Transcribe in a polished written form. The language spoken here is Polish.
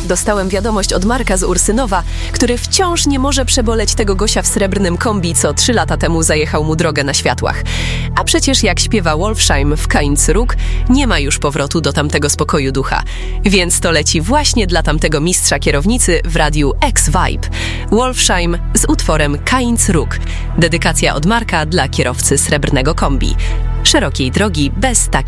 dostałem wiadomość od Marka z Ursynowa, który wciąż nie może przeboleć tego gościa w srebrnym kombi, co 3 lata temu zajechał mu drogę na światłach. A przecież jak śpiewa Wolfsheim w Kainz Róg, nie ma już powrotu do tamtego spokoju ducha. Więc to leci właśnie dla tamtego mistrza kierownicy w radiu X-Vibe. Wolfsheim z utworem Kainz Róg. Dedykacja od Marka dla kierowcy srebrnego kombi. Szerokiej drogi bez takich